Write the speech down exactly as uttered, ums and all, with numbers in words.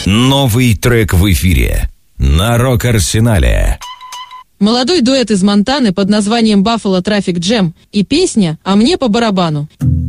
Новый трек в эфире на Рок-Арсенале. Молодой дуэт из Монтаны под названием Buffalo Traffic Jam и песня «А мне по барабану».